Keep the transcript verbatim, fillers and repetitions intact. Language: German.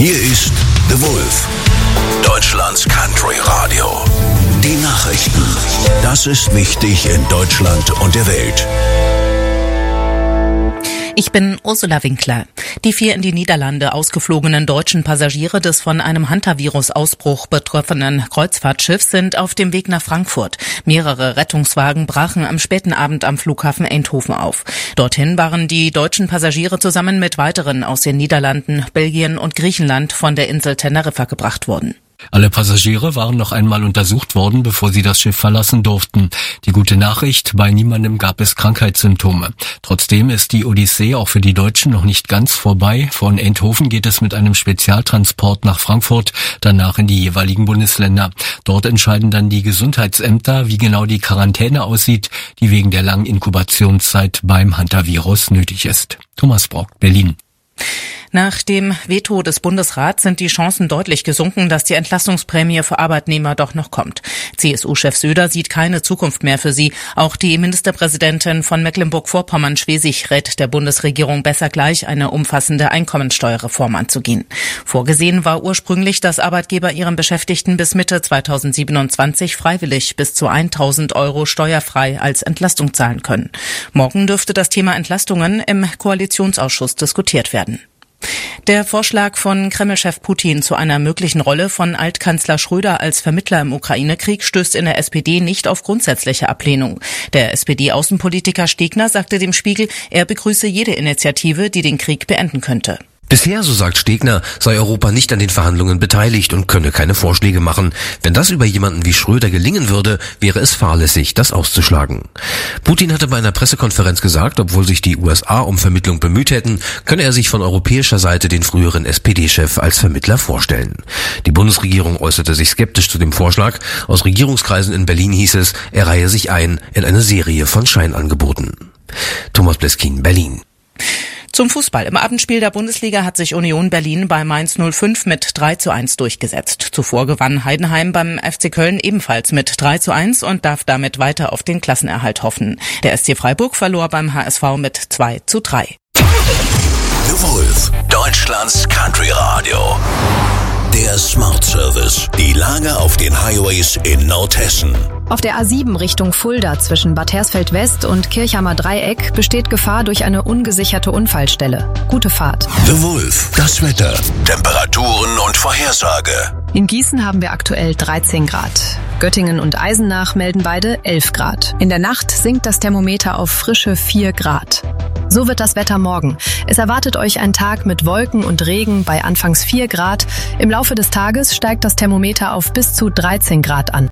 Hier ist The Wolf, Deutschlands Country Radio. Die Nachrichten. Das ist wichtig in Deutschland und der Welt. Ich bin Ursula Winkler. Die vier in die Niederlande ausgeflogenen deutschen Passagiere des von einem Hantavirus-Ausbruch betroffenen Kreuzfahrtschiffs sind auf dem Weg nach Frankfurt. Mehrere Rettungswagen brachen am späten Abend am Flughafen Eindhoven auf. Dorthin waren die deutschen Passagiere zusammen mit weiteren aus den Niederlanden, Belgien und Griechenland von der Insel Teneriffa gebracht worden. Alle Passagiere waren noch einmal untersucht worden, bevor sie das Schiff verlassen durften. Die gute Nachricht, bei niemandem gab es Krankheitssymptome. Trotzdem ist die Odyssee auch für die Deutschen noch nicht ganz vorbei. Von Eindhoven geht es mit einem Spezialtransport nach Frankfurt, danach in die jeweiligen Bundesländer. Dort entscheiden dann die Gesundheitsämter, wie genau die Quarantäne aussieht, die wegen der langen Inkubationszeit beim Hantavirus nötig ist. Thomas Brock, Berlin. Nach dem Veto des Bundesrats sind die Chancen deutlich gesunken, dass die Entlastungsprämie für Arbeitnehmer doch noch kommt. C S U-Chef Söder sieht keine Zukunft mehr für sie. Auch die Ministerpräsidentin von Mecklenburg-Vorpommern-Schwesig rät der Bundesregierung besser gleich eine umfassende Einkommensteuerreform anzugehen. Vorgesehen war ursprünglich, dass Arbeitgeber ihren Beschäftigten bis Mitte zweitausendsiebenundzwanzig freiwillig bis zu tausend Euro steuerfrei als Entlastung zahlen können. Morgen dürfte das Thema Entlastungen im Koalitionsausschuss diskutiert werden. Der Vorschlag von Kreml-Chef Putin zu einer möglichen Rolle von Altkanzler Schröder als Vermittler im Ukraine-Krieg stößt in der S P D nicht auf grundsätzliche Ablehnung. Der S P D-Außenpolitiker Stegner sagte dem Spiegel, er begrüße jede Initiative, die den Krieg beenden könnte. Bisher, so sagt Stegner, sei Europa nicht an den Verhandlungen beteiligt und könne keine Vorschläge machen. Wenn das über jemanden wie Schröder gelingen würde, wäre es fahrlässig, das auszuschlagen. Putin hatte bei einer Pressekonferenz gesagt, obwohl sich die U S A um Vermittlung bemüht hätten, könne er sich von europäischer Seite den früheren S P D-Chef als Vermittler vorstellen. Die Bundesregierung äußerte sich skeptisch zu dem Vorschlag. Aus Regierungskreisen in Berlin hieß es, er reihe sich ein in eine Serie von Scheinangeboten. Thomas Bleskin, Berlin. Zum Fußball. Im Abendspiel der Bundesliga hat sich Union Berlin bei Mainz null fünf mit drei zu eins durchgesetzt. Zuvor gewann Heidenheim beim F C Köln ebenfalls mit drei zu eins und darf damit weiter auf den Klassenerhalt hoffen. Der S C Freiburg verlor beim H S V mit zwei zu drei. The Wolf, Deutschlands Country Radio. Der Smart Service. Die Lage auf den Highways in Nordhessen. Auf der A sieben Richtung Fulda zwischen Bad Hersfeld West und Kirchheimer Dreieck besteht Gefahr durch eine ungesicherte Unfallstelle. Gute Fahrt. The Wolf, das Wetter, Temperaturen und Vorhersage. In Gießen haben wir aktuell dreizehn Grad. Göttingen und Eisenach melden beide elf Grad. In der Nacht sinkt das Thermometer auf frische vier Grad. So wird das Wetter morgen. Es erwartet euch ein Tag mit Wolken und Regen bei anfangs vier Grad. Im Laufe des Tages steigt das Thermometer auf bis zu dreizehn Grad an.